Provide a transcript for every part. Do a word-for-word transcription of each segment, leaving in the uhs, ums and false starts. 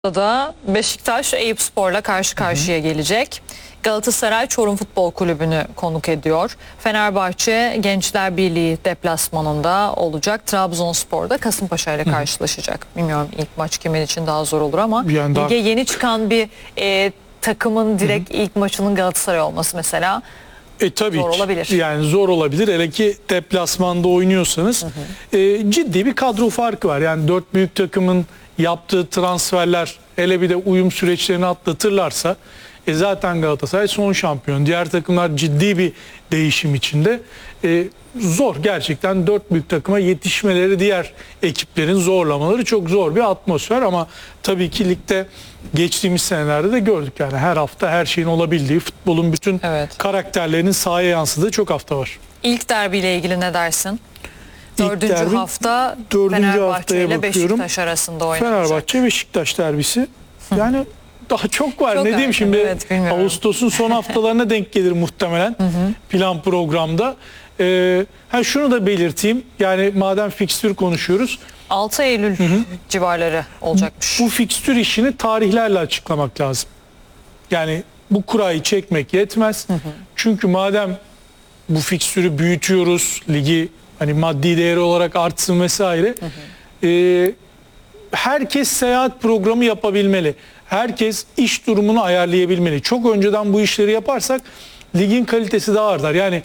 Da Beşiktaş Eyüpspor'la karşı karşıya gelecek. Galatasaray Çorum Futbol Kulübü'nü konuk ediyor. Fenerbahçe Gençler Birliği deplasmanında olacak. Trabzonspor'da Kasımpaşa ile karşılaşacak. Bilmiyorum ilk maç kimin için daha zor olur ama yani daha... lige yeni çıkan bir e, takımın direkt Hı -hı. ilk maçının Galatasaray olması mesela e, tabii zor olabilir. Yani zor olabilir. Hele ki deplasmanda oynuyorsanız. Hı hı. E, ciddi bir kadro farkı var. Yani dört büyük takımın yaptığı transferler, hele bir de uyum süreçlerini atlatırlarsa e zaten Galatasaray son şampiyon. Diğer takımlar ciddi bir değişim içinde. E, zor gerçekten, dört büyük takıma yetişmeleri, diğer ekiplerin zorlamaları çok zor bir atmosfer ama tabii ki ligde geçtiğimiz senelerde de gördük, yani her hafta her şeyin olabildiği, futbolun bütün evet. karakterlerinin sahaya yansıdığı çok hafta var. İlk derbiyle ilgili ne dersin? Dördüncü derbi, hafta dördüncü Fenerbahçe ile Beşiktaş arasında oynanacak. Fenerbahçe Beşiktaş derbisi. Yani daha çok var. Çok ne diyeyim erken, şimdi, evet, Ağustos'un son haftalarına denk gelir muhtemelen hı hı. plan programda. Ee, ha şunu da belirteyim. Yani madem fikstür konuşuyoruz. altı Eylül hı hı. civarları olacakmış. Bu fikstür işini tarihlerle açıklamak lazım. Yani bu kurayı çekmek yetmez. Hı hı. Çünkü madem bu fikstürü büyütüyoruz, ligi hani maddi değeri olarak artsın vesaire. Hı hı. E, herkes seyahat programı yapabilmeli. Herkes iş durumunu ayarlayabilmeli. Çok önceden bu işleri yaparsak ligin kalitesi daha artar. Yani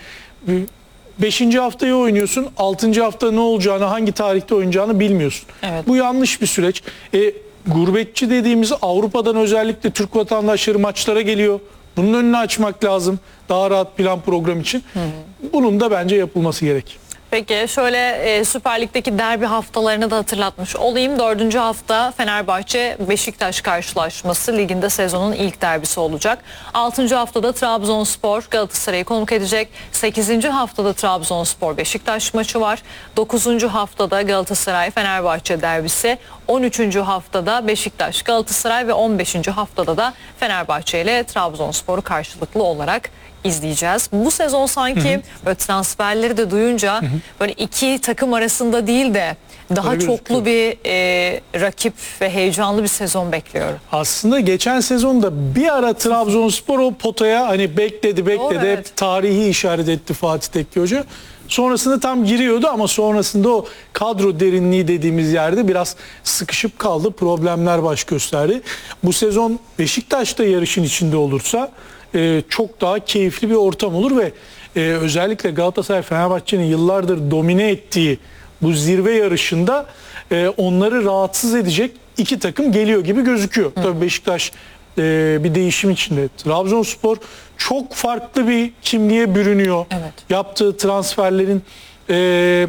beşinci haftayı oynuyorsun, altıncı hafta ne olacağını, hangi tarihte oynayacağını bilmiyorsun. Evet. Bu yanlış bir süreç. E, gurbetçi dediğimiz Avrupa'dan özellikle Türk vatandaşları maçlara geliyor. Bunun önünü açmak lazım. Daha rahat plan program için. Hı hı. Bunun da bence yapılması gerek. Peki şöyle e, Süper Lig'deki derbi haftalarını da hatırlatmış olayım. Dördüncü hafta Fenerbahçe Beşiktaş karşılaşması liginde sezonun ilk derbisi olacak. Altıncı haftada Trabzonspor Galatasaray'ı konuk edecek. Sekizinci haftada Trabzonspor Beşiktaş maçı var. Dokuzuncu haftada Galatasaray Fenerbahçe derbisi. On üçüncü haftada Beşiktaş Galatasaray ve on beşinci haftada da Fenerbahçe ile Trabzonspor'u karşılıklı olarak izleyeceğiz. Bu sezon sanki hı hı. böyle transferleri de duyunca hı hı. böyle iki takım arasında değil de daha Öyle çoklu gözüküyor. bir e, rakip ve heyecanlı bir sezon bekliyorum. Aslında geçen sezonda bir ara Trabzonspor o potaya hani bekledi bekledi Doğru, evet. hep tarihi işaret etti Fatih Tekke Hoca. Sonrasında tam giriyordu ama sonrasında o kadro derinliği dediğimiz yerde biraz sıkışıp kaldı. Problemler baş gösterdi. Bu sezon Beşiktaş da yarışın içinde olursa Ee, çok daha keyifli bir ortam olur ve e, özellikle Galatasaray Fenerbahçe'nin yıllardır domine ettiği bu zirve yarışında e, onları rahatsız edecek iki takım geliyor gibi gözüküyor. Hı. Tabii Beşiktaş e, bir değişim içinde. Trabzonspor çok farklı bir kimliğe bürünüyor. Evet. Yaptığı transferlerin e,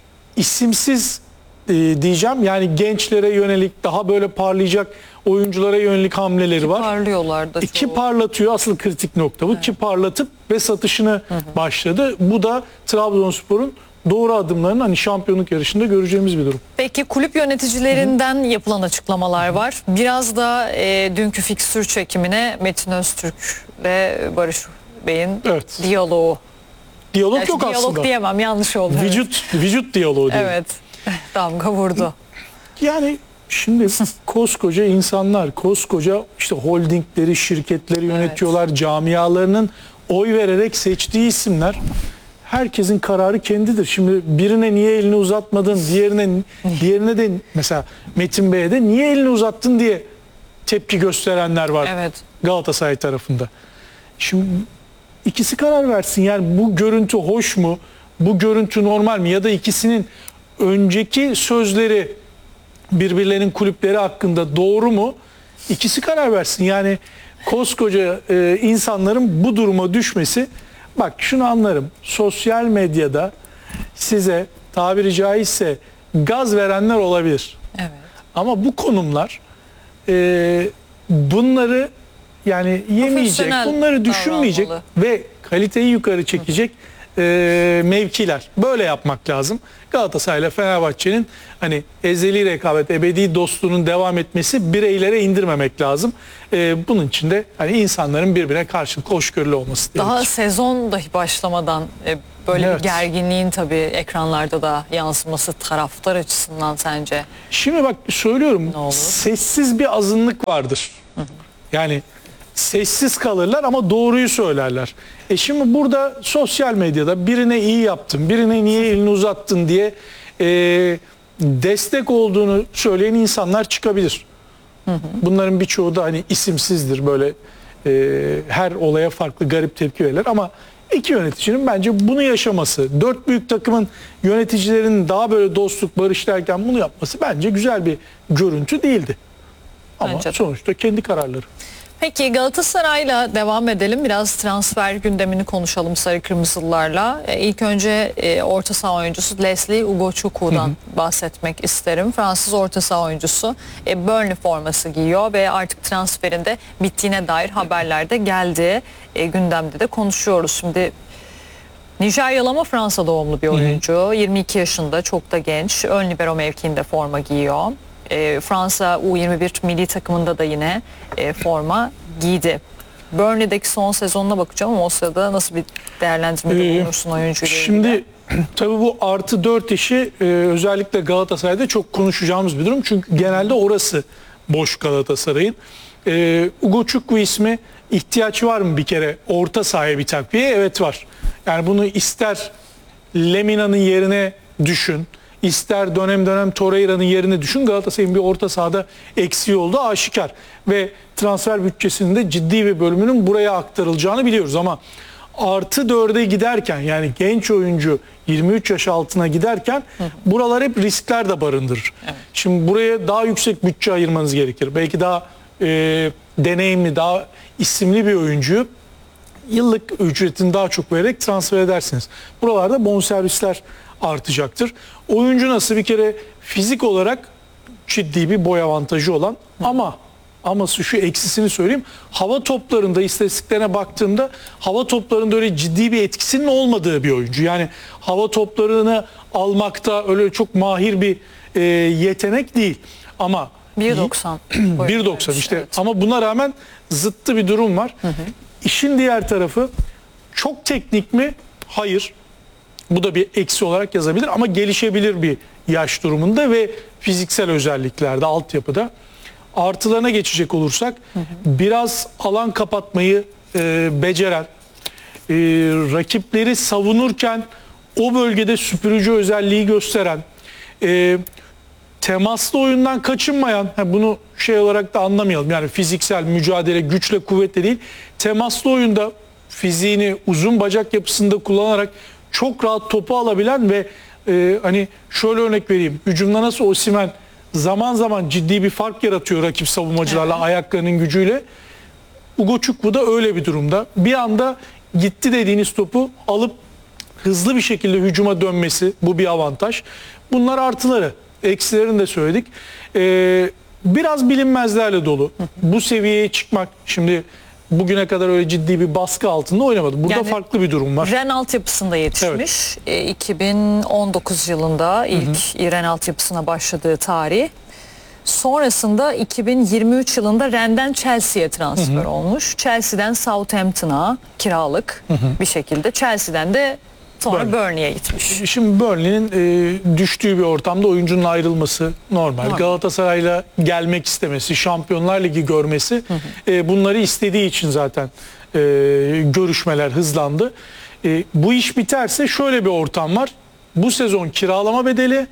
isimsiz e, diyeceğim, yani gençlere yönelik daha böyle parlayacak oyunculara yönelik hamleleri ki var. Parlıyorlar da. Ki parlatıyor, asıl kritik nokta bu. Evet. Ki parlatıp ve satışını hı hı. başladı. Bu da Trabzonspor'un doğru adımlarını hani şampiyonluk yarışında göreceğimiz bir durum. Peki kulüp yöneticilerinden hı hı. yapılan açıklamalar var. Biraz da e, dünkü fikstür çekimine Metin Öztürk ve Barış Bey'in evet. diyaloğu. Diyalog Gerçi yok diyalog aslında. Diyalog diyemem, yanlış oldu. Vücut, evet. vücut diyaloğu diyor. Evet, damga vurdu. Yani şimdi koskoca insanlar, koskoca işte holdingleri, şirketleri yönetiyorlar, evet. camialarının oy vererek seçtiği isimler. Herkesin kararı kendidir. Şimdi birine niye elini uzatmadın, diğerine diğerine de mesela Metin Bey'e de niye elini uzattın diye tepki gösterenler var evet. Galatasaray tarafında. Şimdi ikisi karar versin. Yani bu görüntü hoş mu? Bu görüntü normal mi? Ya da ikisinin önceki sözleri birbirlerinin kulüpleri hakkında doğru mu? İkisi karar versin. Yani koskoca e, insanların bu duruma düşmesi, bak şunu anlarım. Sosyal medyada size tabiri caizse gaz verenler olabilir. Evet. Ama bu konumlar e, bunları yani yemeyecek, bunları düşünmeyecek ve kaliteyi yukarı çekecek e, mevkiler. Böyle yapmak lazım. Galatasaray ile Fenerbahçe'nin hani ezeli rekabet, ebedi dostluğunun devam etmesi bireylere indirmemek lazım. E, bunun için de hani insanların birbirine karşılıklı hoşgörülü olması gerekir. Daha sezon dahi başlamadan e, böyle Evet. bir gerginliğin tabii ekranlarda da yansıması taraftar açısından sence? Şimdi bak söylüyorum, Ne olur? sessiz bir azınlık vardır. Yani sessiz kalırlar ama doğruyu söylerler. E şimdi burada sosyal medyada birine iyi yaptın, birine niye elini uzattın diye e, destek olduğunu söyleyen insanlar çıkabilir. Bunların birçoğu da hani isimsizdir, böyle e, her olaya farklı garip tepki verirler ama iki yöneticinin bence bunu yaşaması, dört büyük takımın yöneticilerinin daha böyle dostluk, barış derken bunu yapması bence güzel bir görüntü değildi. Ama Bence de. sonuçta kendi kararları. Peki Galatasaray'la devam edelim. Biraz transfer gündemini konuşalım Sarı Kırmızılılarla. E, ilk önce e, orta saha oyuncusu Leslie Ugochukwu''dan bahsetmek isterim. Fransız orta saha oyuncusu e, Burnley forması giyiyor ve artık transferinde bittiğine dair haberler de geldi. E, gündemde de konuşuyoruz. Şimdi Nijeryalı ama Fransa doğumlu bir oyuncu. yirmi iki yaşında, çok da genç. Ön libero mevkiinde forma giyiyor. E, Fransa U yirmi bir milli takımında da yine e, forma giydi. Burnley'deki son sezonuna bakacağım ama o sırada nasıl bir değerlendirmede Ee, bulunursun oyuncuyla ilgili? Şimdi tabii bu artı dört işi e, özellikle Galatasaray'da çok konuşacağımız bir durum. Çünkü genelde orası boş Galatasaray'ın. E, Ugochukwu ismi, ihtiyaç var mı bir kere orta sahaya bir takviye? Evet var. Yani bunu ister Lemina'nın yerine düşün, İster dönem dönem Torreira'nın yerine düşün, Galatasaray'ın bir orta sahada eksiği olduğu aşikar. Ve transfer bütçesinin de ciddi bir bölümünün buraya aktarılacağını biliyoruz. Ama artı dörde giderken, yani genç oyuncu yirmi üç yaş altına giderken buralar hep riskler de barındırır. Evet. Şimdi buraya daha yüksek bütçe ayırmanız gerekir. Belki daha e, deneyimli, daha isimli bir oyuncuyu yıllık ücretini daha çok vererek transfer edersiniz. Buralarda bonservisler artacaktır. Oyuncu nasıl, bir kere fizik olarak ciddi bir boy avantajı olan ama aması şu, eksisini söyleyeyim. Hava toplarında istatistiklerine baktığımda hava toplarında öyle ciddi bir etkisinin olmadığı bir oyuncu. Yani hava toplarını almakta öyle çok mahir bir e, yetenek değil. Ama bir doksan. bir doksan işte, evet. Ama buna rağmen zıttı bir durum var. Hı hı. İşin diğer tarafı, çok teknik mi? Hayır. Bu da bir eksi olarak yazabilir ama gelişebilir bir yaş durumunda ve fiziksel özelliklerde, altyapıda. Artılarına geçecek olursak, hı hı. biraz alan kapatmayı e, beceren, e, rakipleri savunurken o bölgede süpürücü özelliği gösteren, e, temaslı oyundan kaçınmayan, bunu şey olarak da anlamayalım, yani fiziksel mücadele, güçle kuvvetle değil, temaslı oyunda fiziğini uzun bacak yapısında kullanarak çok rahat topu alabilen ve e, hani şöyle örnek vereyim, hücumda nasıl Osimhen zaman zaman ciddi bir fark yaratıyor rakip savunmacılarla, evet. ayaklarının gücüyle, Ugochukwu da öyle bir durumda. Bir anda gitti dediğiniz topu alıp hızlı bir şekilde hücuma dönmesi, bu bir avantaj. Bunlar artıları. Eksilerini de söyledik. Ee, biraz bilinmezlerle dolu. Bu seviyeye çıkmak, şimdi bugüne kadar öyle ciddi bir baskı altında oynamadı. Burada yani farklı bir durum var. Ren altyapısında yetişmiş. Evet. E, iki bin on dokuz yılında ilk hı hı. Ren altyapısına başladığı tarih. Sonrasında iki bin yirmi üç yılında Rennes'den Chelsea'ye transfer hı hı. olmuş. Chelsea'den Southampton'a kiralık hı hı. bir şekilde. Chelsea'den de sonra Burnley. Burnley'e gitmiş. Şimdi Burnley'nin e, düştüğü bir ortamda oyuncunun ayrılması normal. normal. Galatasaray'la gelmek istemesi, Şampiyonlar Ligi görmesi, hı hı. E, bunları istediği için zaten e, görüşmeler hızlandı. E, bu iş biterse şöyle bir ortam var. Bu sezon kiralama bedeli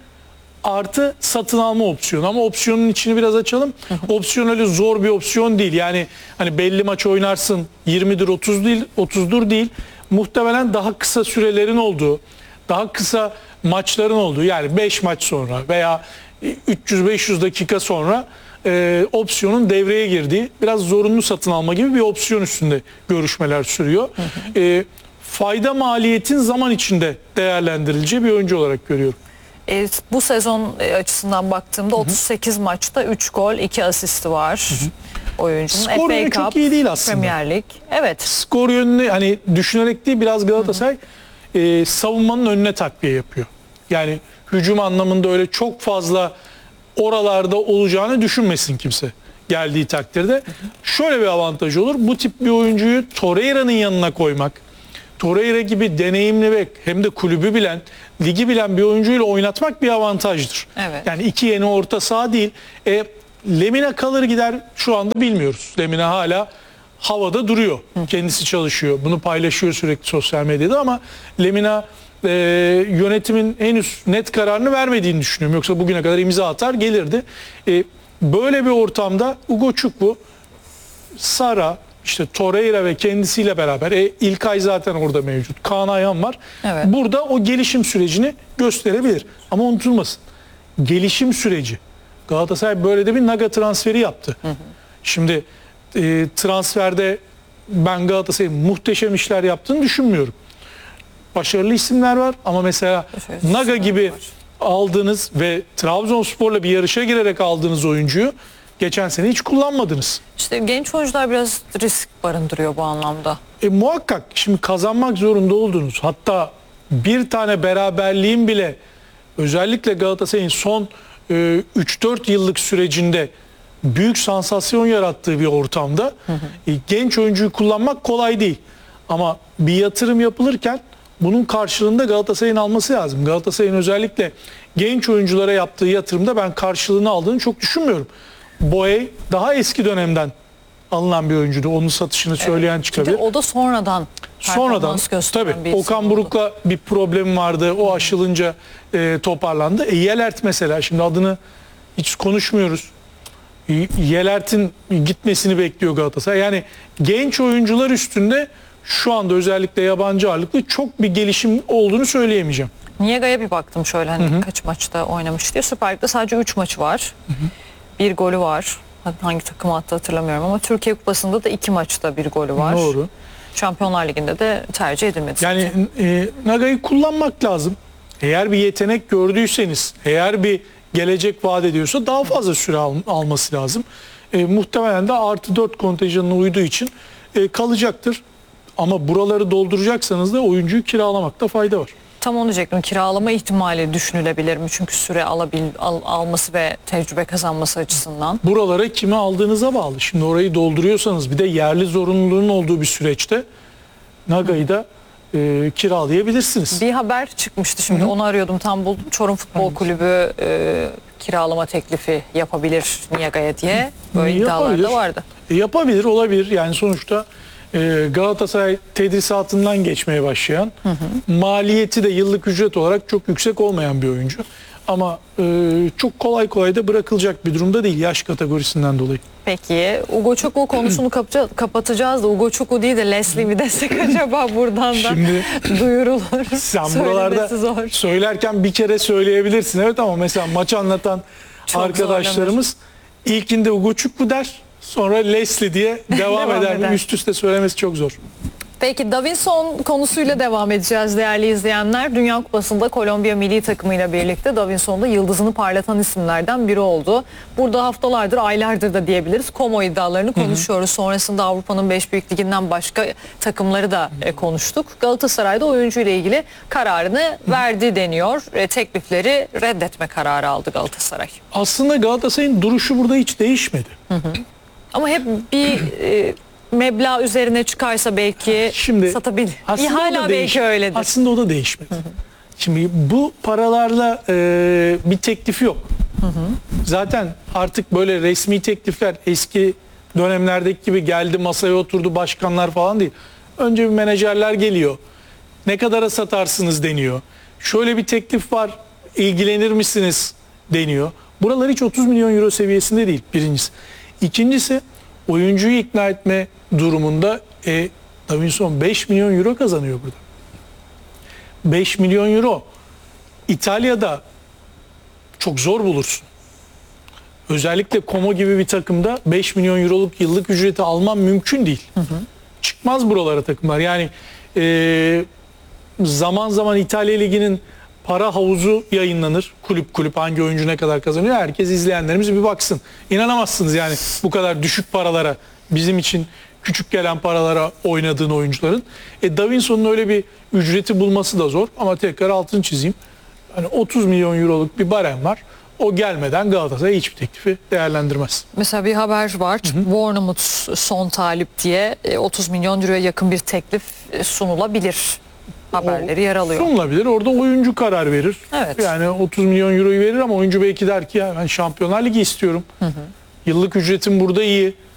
artı satın alma opsiyonu, ama opsiyonun içini biraz açalım. Hı hı. Opsiyon öyle zor bir opsiyon değil. Yani hani belli maç oynarsın, yirmidir otuz değil, otuzdur değil. Muhtemelen daha kısa sürelerin olduğu, daha kısa maçların olduğu, yani beş maç sonra veya üç yüz beş yüz dakika sonra e, opsiyonun devreye girdiği, biraz zorunlu satın alma gibi bir opsiyon üstünde görüşmeler sürüyor. Hı hı. E, fayda maliyetin zaman içinde değerlendirileceği bir oyuncu olarak görüyorum. E, bu sezon açısından baktığımda hı hı. otuz sekiz maçta üç gol, iki asisti var. Hı hı. Oyuncunun. Skor yönü çok iyi değil aslında. Premier Lig. Evet. Skor yönünü hani düşünerek değil, biraz Galatasaray hı hı. E, savunmanın önüne takviye yapıyor. Yani hücum anlamında öyle çok fazla oralarda olacağını düşünmesin kimse geldiği takdirde. Hı hı. Şöyle bir avantaj olur. Bu tip bir oyuncuyu Torreira'nın yanına koymak, Torreira gibi deneyimli ve hem de kulübü bilen, ligi bilen bir oyuncuyla oynatmak bir avantajdır. Evet. Yani iki yeni orta saha değil. E, Lemina kalır gider şu anda bilmiyoruz. Lemina hala havada duruyor. Kendisi çalışıyor. Bunu paylaşıyor sürekli sosyal medyada ama Lemina e, yönetimin henüz net kararını vermediğini düşünüyorum. Yoksa bugüne kadar imza atar gelirdi. E, böyle bir ortamda Ugo Çukwu, Sara, işte Torreira ve kendisiyle beraber e, İlkay zaten orada mevcut. Kaan Ayhan var. Evet. Burada o gelişim sürecini gösterebilir. Ama unutulmasın. Gelişim süreci. Galatasaray böyle de bir Naga transferi yaptı. Hı hı. Şimdi e, transferde ben Galatasaray'ın muhteşem işler yaptığını düşünmüyorum. Başarılı isimler var ama mesela Başarılı Naga gibi var. aldığınız ve Trabzonspor'la bir yarışa girerek aldığınız oyuncuyu geçen sene hiç kullanmadınız. İşte genç oyuncular biraz risk barındırıyor bu anlamda. E, muhakkak şimdi kazanmak zorunda oldunuz. Hatta bir tane beraberliğin bile özellikle Galatasaray'ın son e, üç dört yıllık sürecinde büyük sansasyon yarattığı bir ortamda hı hı. E, genç oyuncuyu kullanmak kolay değil. Ama bir yatırım yapılırken bunun karşılığında Galatasaray'ın alması lazım. Galatasaray'ın özellikle genç oyunculara yaptığı yatırımda ben karşılığını aldığını çok düşünmüyorum. Boey daha eski dönemden alınan bir oyuncuydu. Onun satışını söyleyen Evet. çıkabilir. O da sonradan Sonradan tabii bir Okan Buruk'la bir problem vardı. O aşılınca e, toparlandı. E, Yelert mesela şimdi adını hiç konuşmuyoruz. Yelert'in gitmesini bekliyor Galatasaray. Yani genç oyuncular üstünde şu anda özellikle yabancı ağırlıklı çok bir gelişim olduğunu söyleyemeyeceğim. Niega'ya bir baktım şöyle hani hı hı. kaç maçta oynamış diye. Süper Lig'de sadece üç maçı var. Hı hı. Bir golü var. Hangi takım attı hatırlamıyorum ama Türkiye Kupası'nda da iki maçta bir golü var. Doğru. Şampiyonlar Ligi'nde de tercih edilmedi. Yani e, Naga'yı kullanmak lazım. Eğer bir yetenek gördüyseniz, eğer bir gelecek vaat ediyorsa daha fazla süre al, alması lazım. E, muhtemelen de artı dört kontenjanına uyduğu için e, kalacaktır. Ama buraları dolduracaksanız da oyuncuyu kiralamakta fayda var. Tam onu diyecektim. Kiralama ihtimali düşünülebilir mi? Çünkü süre alabil, al, alması ve tecrübe kazanması açısından. Buralara kimi aldığınıza bağlı. Şimdi orayı dolduruyorsanız bir de yerli zorunluluğun olduğu bir süreçte Naga'yı da e, kiralayabilirsiniz. Bir haber çıkmıştı şimdi. Hı-hı. Onu arıyordum, tam buldum. Çorum Futbol Hı-hı. Kulübü e, kiralama teklifi yapabilir Niega'ya diye. Böyle iddialar da vardı. E, yapabilir, olabilir. Yani sonuçta e, Galatasaray tedrisatından geçmeye başlayan, hı hı. maliyeti de yıllık ücret olarak çok yüksek olmayan bir oyuncu. Ama e, çok kolay kolay da bırakılacak bir durumda değil yaş kategorisinden dolayı. Peki Ugo Çukwu konusunu kapatacağız da Ugo Çukwu değil de Leslie mi desek acaba buradan da Şimdi, duyurulur. Sen buralarda zor. Söylerken bir kere söyleyebilirsin evet ama mesela maç anlatan çok arkadaşlarımız zorlanır. İlkinde Ugo Çukwu der, sonra Leslie diye devam, devam eder. eder. Üst üste söylemesi çok zor. Peki Davinson konusuyla devam edeceğiz değerli izleyenler. Dünya Kupası'nda Kolombiya milli takımıyla birlikte Davinson da yıldızını parlatan isimlerden biri oldu. Burada haftalardır, aylardır da diyebiliriz. Como iddialarını konuşuyoruz. Hı hı. Sonrasında Avrupa'nın beş büyük liginden başka takımları da e, konuştuk. Galatasaray'da oyuncuyla ilgili kararını hı. verdi deniyor. E, teklifleri reddetme kararı aldı Galatasaray. Aslında Galatasaray'ın duruşu burada hiç değişmedi. Hı hı. Ama hep bir... E, meblağ üzerine çıkarsa belki Şimdi, satabilir. Hala belki öyledir. Aslında o da değişmedi. Hı hı. Şimdi bu paralarla e, bir teklifi yok. Hı hı. Zaten artık böyle resmi teklifler eski dönemlerdeki gibi geldi masaya oturdu başkanlar falan değil. Önce bir menajerler geliyor. Ne kadara satarsınız deniyor. Şöyle bir teklif var, ilgilenir misiniz deniyor. Buralar hiç otuz milyon euro seviyesinde değil birincisi. İkincisi oyuncuyu ikna etme durumunda e, Davinson beş milyon euro kazanıyor burada. beş milyon euro İtalya'da çok zor bulursun. Özellikle Como gibi bir takımda beş milyon euroluk yıllık ücreti alman mümkün değil. Hı hı. Çıkmaz buralara takımlar. Yani e, zaman zaman İtalya Ligi'nin para havuzu yayınlanır. Kulüp kulüp hangi oyuncu ne kadar kazanıyor. Herkes izleyenlerimiz bir baksın. İnanamazsınız yani bu kadar düşük paralara, bizim için küçük gelen paralara oynadığın oyuncuların. E, Davinson'un öyle bir ücreti bulması da zor. Ama tekrar altını çizeyim. Hani otuz milyon euroluk bir barem var. O gelmeden Galatasaray hiçbir teklifi değerlendirmez. Mesela bir haber var. Bournemouth son talip diye e, otuz milyon euroya yakın bir teklif e, sunulabilir. Haberleri yer alıyor. Sunulabilir. Orada oyuncu karar verir. Evet. Yani otuz milyon euroyu verir ama oyuncu belki der ki ya ben Şampiyonlar Ligi istiyorum. Hı hı. Yıllık ücretim burada iyi.